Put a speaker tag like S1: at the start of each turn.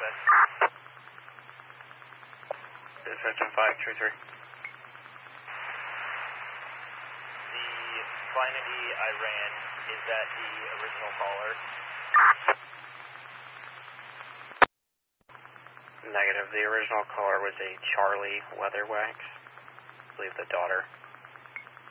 S1: said.
S2: System 523.
S1: The quantity I ran, is that the original caller?
S2: Negative. The original caller was a Charlie Weatherwax. I believe the daughter.